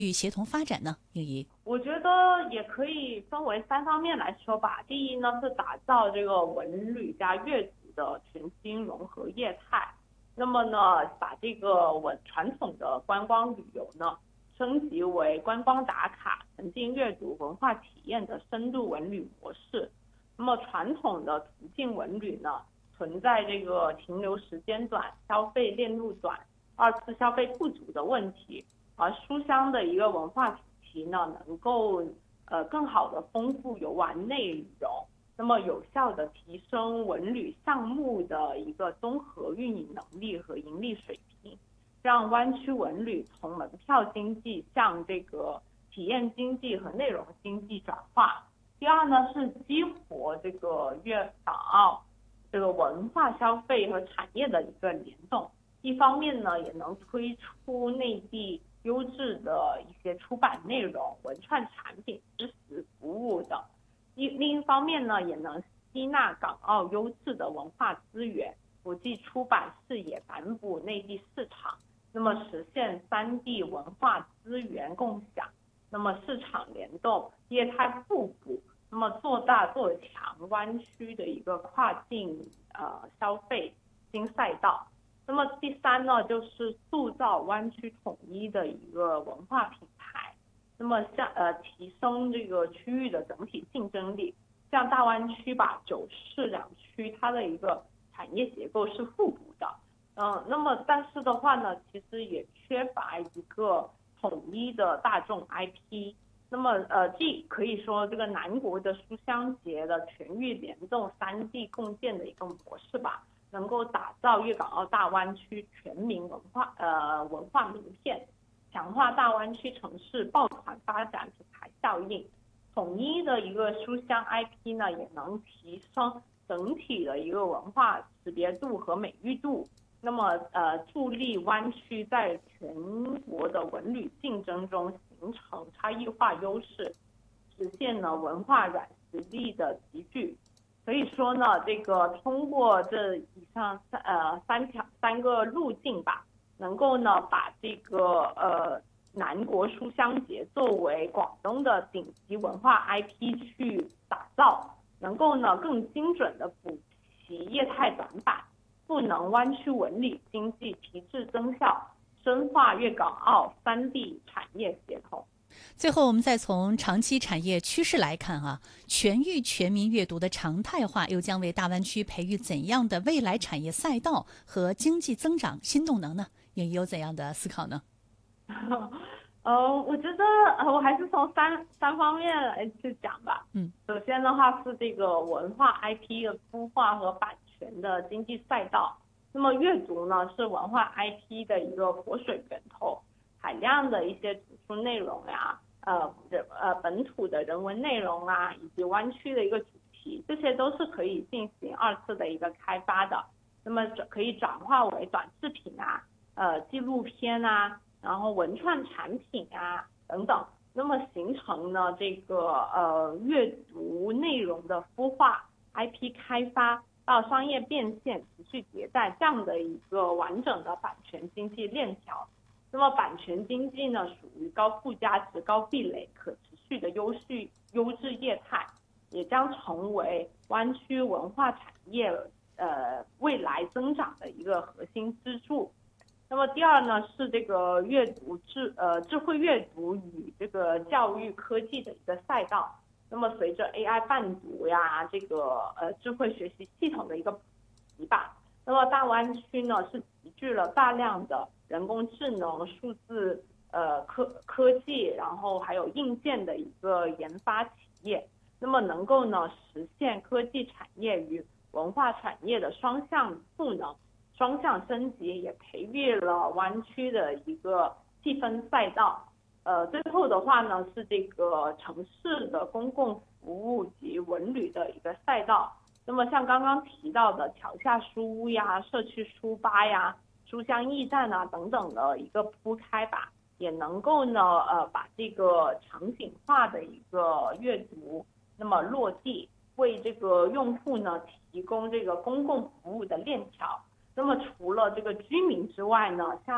与协同发展呢？英仪， 我觉得也可以分为三方面来说吧。第一呢是打造这个文旅加阅读的全新融合业态。那么呢，把这个传统的观光旅游呢，升级为观光打卡、沉浸阅读、文化体验的深度文旅模式。那么传统的途径文旅呢，存在这个停留时间短、消费链路短、二次消费不足的问题。而书香的一个文化主题呢，能够更好的丰富游玩内容，那么有效的提升文旅项目的一个综合运营能力和盈利水平，让湾区文旅从门票经济向这个体验经济和内容经济转化。第二呢是激活这个粤港澳这个文化消费和产业的一个联动，一方面呢也能推出内地优质的一些出版内容、文创产品、知识服务等；另一方面呢，也能吸纳港澳优质的文化资源，国际出版视野反哺内地市场，那么实现三地文化资源共享，那么市场联动、业态互补，那么做大做强湾区的一个跨境消费新赛道。那么第三呢，就是塑造湾区统一的一个文化品牌，那么提升这个区域的整体竞争力。像大湾区吧，九市两区它的一个产业结构是互补的，那么但是的话呢，其实也缺乏一个统一的大众 IP。那么既可以说这个南国的书香节的全域联动三地共建的一个模式吧，能够打造粤港澳大湾区全民文化名片，强化大湾区城市抱团发展品牌效应。统一的一个书香 IP 呢，也能提升整体的一个文化识别度和美誉度。那么助力湾区在全国的文旅竞争中形成差异化优势，实现了文化软实力的集聚。所以说呢，这个通过这以上三个路径吧，能够呢把这个南国书香节作为广东的顶级文化 IP 去打造，能够呢更精准的补齐业态短板，赋能湾区文旅经济提质增效，深化粤港澳三地产业协同。 最后我们再从长期产业趋势来看啊，全域全民阅读的常态化又将为大湾区培育怎样的未来产业赛道和经济增长新动能呢？也有怎样的思考呢？ 我觉得我还是从三方面来去讲吧。首先的话是这个文化 IP 的孵化和版权的经济赛道。那么阅读呢是文化 IP 的一个活水源头，海量的一些图书内容呀，本土的人文内容啊，以及湾区的一个主题，这些都是可以进行二次的一个开发的。那么可以转化为短视频啊，纪录片啊，然后文创产品啊等等，那么形成呢这个阅读内容的孵化、IP 开发到商业变现、持续迭代这样的一个完整的版权经济链条。那么版权经济呢，属于高附加值、高壁垒、可持续的优质业态，也将成为湾区文化产业未来增长的一个核心支柱。那么第二呢是这个智慧阅读与这个教育科技的一个赛道。那么随着 AI 伴读呀，这个智慧学习系统的一个普及吧，那么大湾区呢是集聚了大量的人工智能、数字科技，然后还有硬件的一个研发企业，那么能够呢实现科技产业与文化产业的双向赋能。双向升级，也培育了湾区的一个细分赛道。最后的话呢是这个城市的公共服务及文旅的一个赛道。那么像刚刚提到的桥下书屋呀、社区书吧呀、书香驿站啊等等的一个铺开吧，也能够呢把这个场景化的一个阅读那么落地，为这个用户呢提供这个公共服务的链条。那么除了这个居民之外呢，像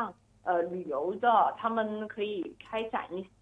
旅游的，他们可以开展一